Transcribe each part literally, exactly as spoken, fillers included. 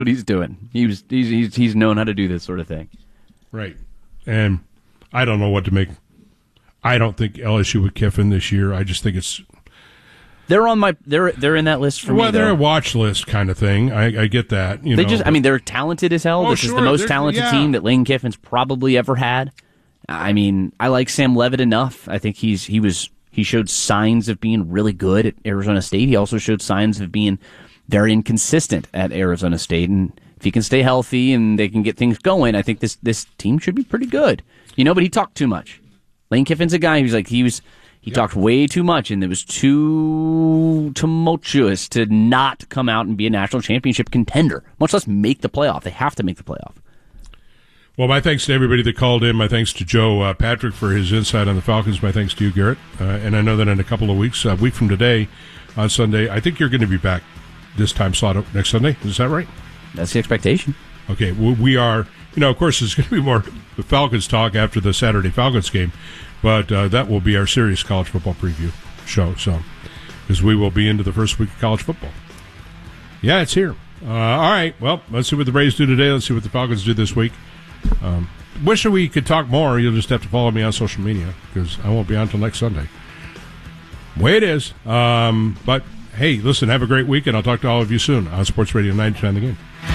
what he's doing. He was he's, he's he's known how to do this sort of thing. Right. And I don't know what to make. I don't think L S U with Kiffin this year. I just think it's they're on my they're they're in that list for well, me. Well, they're though. a watch list kind of thing. I, I get that. You they know, just but, I mean they're talented as hell. Oh, this sure, is the most they're- talented yeah. team that Lane Kiffin's probably ever had. I mean, I like Sam Levitt enough. I think he's he was he showed signs of being really good at Arizona State. He also showed signs of being very inconsistent at Arizona State, and if he can stay healthy and they can get things going, I think this this team should be pretty good. You know, but he talked too much. Lane Kiffin's a guy who's like he was he yep. talked way too much, and it was too tumultuous to not come out and be a national championship contender, much less make the playoff. They have to make the playoff. Well, my thanks to everybody that called in. My thanks to Joe uh, Patrick for his insight on the Falcons. My thanks to you, Garrett. Uh, and I know that in a couple of weeks, a week from today, on Sunday, I think you're going to be back this time slot next Sunday. Is that right? That's the expectation. Okay, well, we are, you know, of course, there's going to be more the Falcons talk after the Saturday Falcons game, but uh, that will be our serious college football preview show, so, because we will be into the first week of college football. Yeah, it's here. Uh, all right, well, let's see what the Braves do today. Let's see what the Falcons do this week. Um, wish we could talk more. You'll just have to follow me on social media, because I won't be on until next Sunday. Way it is. Um, but, hey, listen, have a great week, and I'll talk to all of you soon on Sports Radio ninety-nine The Game.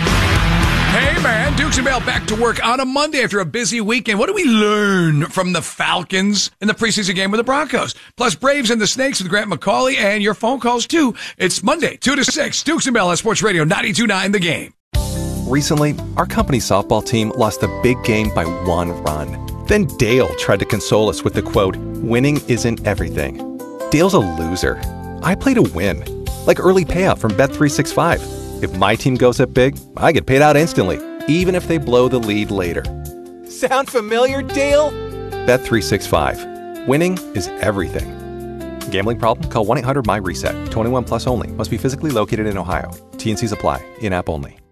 Hey, man, Dukes and Bell back to work on a Monday after a busy weekend. What do we learn from the Falcons in the preseason game with the Broncos? Plus, Braves and the Snakes with Grant McCauley and your phone calls, too. It's Monday, two to six. Dukes and Bell on Sports Radio ninety-two point nine The Game. Recently, our company softball team lost a big game by one run. Then Dale tried to console us with the quote, "Winning isn't everything." Dale's a loser. I play to win. Like early payout from Bet three sixty-five. If my team goes up big, I get paid out instantly, even if they blow the lead later. Sound familiar, Dale? Bet three sixty-five. Winning is everything. Gambling problem? Call one eight hundred M Y RESET. twenty-one plus only. Must be physically located in Ohio. T and C's apply. In-app only.